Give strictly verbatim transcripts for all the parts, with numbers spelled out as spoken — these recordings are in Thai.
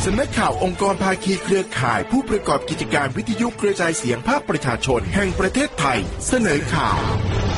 สำนักข่าวองค์กรภาคีเครือข่ายผู้ประกอบกิจการวิทยุกระจายเสียงภาคประชาชนแห่งประเทศไทยเสนอข่าว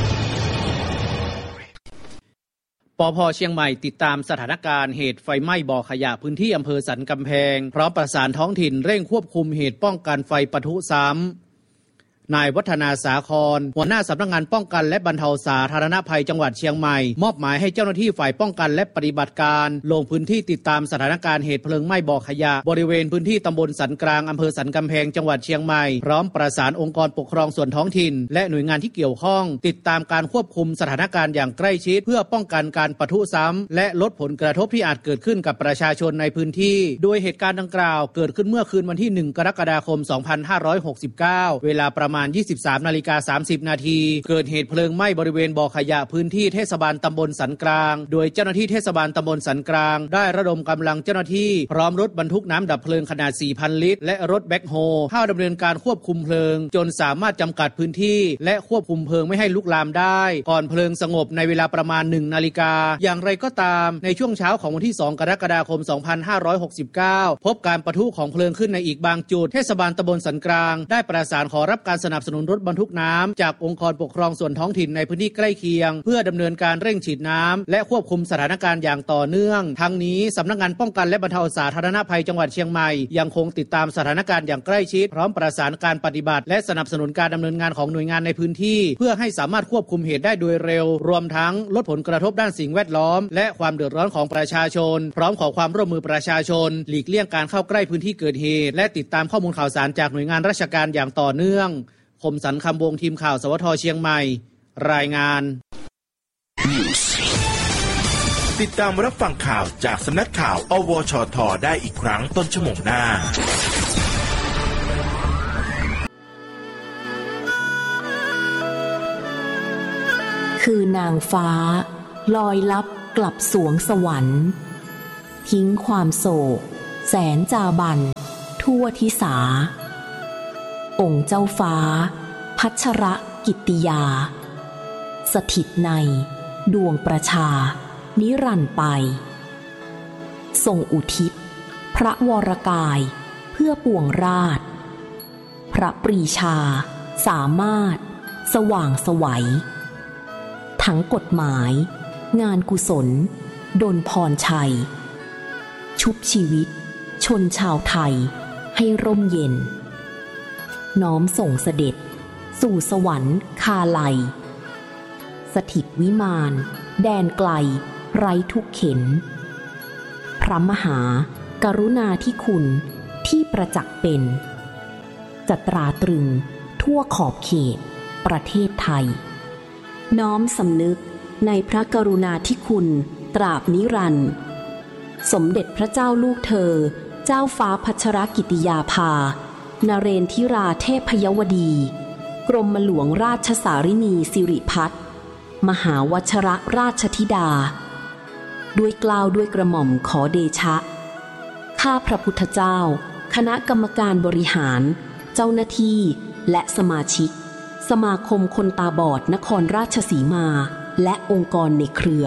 ปภ.เชียงใหม่ติดตามสถานการณ์เหตุไฟไหม้บ่อขยะพื้นที่อำเภอสันกำแพงพร้อมประสานท้องถิ่นเร่งควบคุมเหตุป้องกันไฟปะทุซ้ำนายวัฒนาสาครหัวหน้าสำนักงานป้องกันและบรรเทาสาธารณภัยจังหวัดเชียงใหม่มอบหมายให้เจ้าหน้าที่ฝ่ายป้องกันและปฏิบัติการลงพื้นที่ติดตามสถานการณ์เหตุเพลิงไหม้บ่อขยะบริเวณพื้นที่ตำบลสันกลางอำเภอสันกำแพงจังหวัดเชียงใหม่พร้อมประสานองค์กรปกครองส่วนท้องถิ่นและหน่วยงานที่เกี่ยวข้องติดตามการควบคุมสถานการณ์อย่างใกล้ชิดเพื่อป้องกันการปะทุซ้ำและลดผลกระทบที่อาจเกิดขึ้นกับประชาชนในพื้นที่โดยเหตุการณ์ดังกล่าวเกิดขึ้นเมื่อคืนวันที่หนึ่งกรกฎาคมสองพันห้าร้อยหกสิบเก้าเวลาประมาณ ยี่สิบสามนาฬิกาสามสิบนาทีเกิดเหตุเพลิงไหม้บริเวณบ่อขยะพื้นที่เทศบาลตำบลสันกลางโดยเจ้าหน้าที่เทศบาลตำบลสันกลางได้ระดมกำลังเจ้าหน้าที่พร้อมรถบรรทุกน้ำดับเพลิงขนาด สี่พัน ลิตรและรถแบ็คโฮเข้าดำเนินการควบคุมเพลิงจนสามารถจำกัดพื้นที่และควบคุมเพลิงไม่ให้ลุกลามได้ก่อนเพลิงสงบในเวลาประมาณ หนึ่งนาฬิกาอย่างไรก็ตามในช่วงเช้าของวันที่สองกรกฎาคมสองพันห้าร้อยหกสิบเก้าพบการปะทุของเพลิงขึ้นในอีกบางจุดเทศบาลตำบลสันกลางได้ประสานขอรับการสนับสนุนรถบรรทุกน้ำจากองค์กรปกครองส่วนท้องถิ่นในพื้นที่ใกล้เคียงเพื่อดำเนินการเร่งฉีดน้ำและควบคุมสถานการณ์อย่างต่อเนื่องทั้งนี้สำนักงานป้องกันและบรรเทาสาธารณภัยจังหวัดเชียงใหม่ยังคงติดตามสถานการณ์อย่างใกล้ชิดพร้อมประสานการปฏิบัติและสนับสนุนการดำเนินงานของหน่วยงานในพื้นที่เพื่อให้สามารถควบคุมเหตุได้โดยเร็วรวมทั้งลดผลกระทบด้านสิ่งแวดล้อมและความเดือดร้อนของประชาชนพร้อมขอความร่วมมือประชาชนหลีกเลี่ยงการเข้าใกล้พื้นที่เกิดเหตุและติดตามข้อมูลข่าวสารจากหน่วยงานราชการอย่างต่อเนื่องคมสันต์คำวงทีมข่าวสวทเชียงใหม่รายงานติดตามรับฟังข่าวจากสำนักข่าวอวชทได้อีกครั้งต้นชั่วโมงหน้าคือนางฟ้าลอยลับกลับสวงสวรรค์ทิ้งความโศกแสนจาบันทั่วทิสาองค์เจ้าฟ้าพัชรกิตติยาสถิตในดวงประชานิรันดร์ไปทรงอุทิศพระวรกายเพื่อปวงราชพระปรีชาสามารถสว่างไสวทั้งกฎหมายงานกุศลดลพรชัยชุบชีวิตชนชาวไทยให้ร่มเย็นน้อมส่งเสด็จสู่สวรรค์คาไลสถิตวิมานแดนไกลไร้ทุกเข็นพระมหากรุณาธิคุณที่ประจักษ์เป็นจะตราตรึงทั่วขอบเขตประเทศไทยน้อมสำนึกในพระกรุณาธิคุณตราบนิรันดร์สมเด็จพระเจ้าลูกเธอเจ้าฟ้าพัชรกิติยาภานเรนทิราเทพยวดีกรมหลวงราชสารินีสิริพัฒน์มหาวชรราชธิดาด้วยเกล้าด้วยกระหม่อมขอเดชะข้าพระพุทธเจ้าคณะกรรมการบริหารเจ้าหน้าที่และสมาชิกสมาคมคนตาบอดนครราชสีมาและองค์กรในเครือ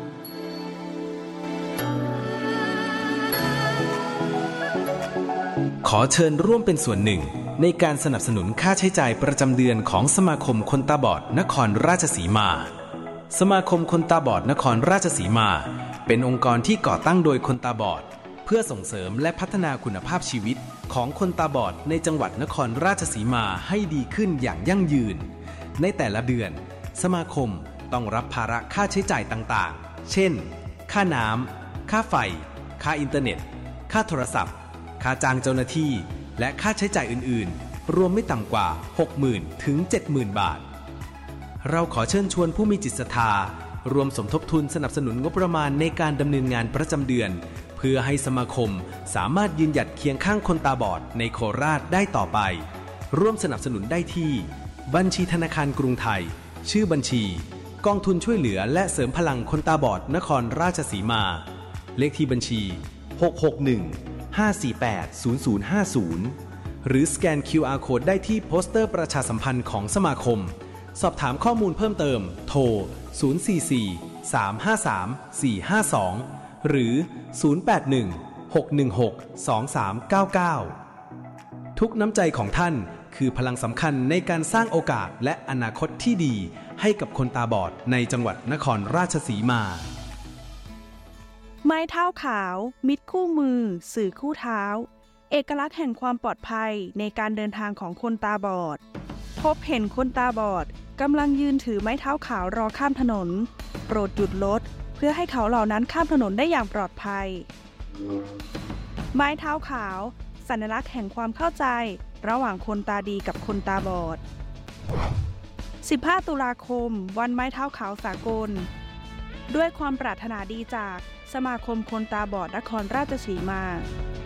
ขอเชิญร่วมเป็นส่วนหนึ่งในการสนับสนุนค่าใช้จ่ายประจำเดือนของสมาคมคนตาบอดนครราชสีมาสมาคมคนตาบอดนครราชสีมาเป็นองค์กรที่ก่อตั้งโดยคนตาบอดเพื่อส่งเสริมและพัฒนาคุณภาพชีวิตของคนตาบอดในจังหวัดนครราชสีมาให้ดีขึ้นอย่างยั่งยืนในแต่ละเดือนสมาคมต้องรับภาระค่าใช้จ่ายต่างๆเช่นค่าน้ำค่าไฟค่าอินเทอร์เน็ตค่าโทรศัพท์ค่าจ้างเจ้าหน้าที่และค่าใช้จ่ายอื่นๆรวมไม่ต่ำกว่า หกหมื่น ถึง เจ็ดหมื่น บาทเราขอเชิญชวนผู้มีจิตศรัทธารวมสมทบทุนสนับสนุนงบประมาณในการดำเนินงานประจำเดือนเพื่อให้สมาคมสามารถยืนหยัดเคียงข้างคนตาบอดในโคราชได้ต่อไปร่วมสนับสนุนได้ที่บัญชีธนาคารกรุงไทยชื่อบัญชีกองทุนช่วยเหลือและเสริมพลังคนตาบอดนครราชสีมาเลขที่บัญชีหก หก หนึ่ง ห้า สี่ แปด ศูนย์ ศูนย์ ห้า ศูนย์หรือสแกน คิว อาร์ Code ได้ที่โปสเตอร์ประชาสัมพันธ์ของสมาคมสอบถามข้อมูลเพิ่มเติมโทรศูนย์ สี่ สี่ สาม ห้า สาม สี่ ห้า สองหรือศูนย์ แปด หนึ่งหกหนึ่งหก สองสามเก้าเก้าทุกน้ำใจของท่านคือพลังสำคัญในการสร้างโอกาสและอนาคตที่ดีให้กับคนตาบอดในจังหวัดนครราชสีมาไม้เท้าขาวมิตรคู่มือสื่อคู่เท้าเอกลักษณ์แห่งความปลอดภัยในการเดินทางของคนตาบอดพบเห็นคนตาบอดกำลังยืนถือไม้เท้าขาวรอข้ามถนนโปรดหยุดรถเพื่อให้เขาเหล่านั้นข้ามถนนได้อย่างปลอดภัยไม้เท้าขาวสัญลักษณ์แห่งความเข้าใจระหว่างคนตาดีกับคนตาบอดสิบห้าตุลาคมวันไม้เท้าขาวสากลด้วยความปรารถนาดีจากสมาคมคนตาบอดนครราชสีมา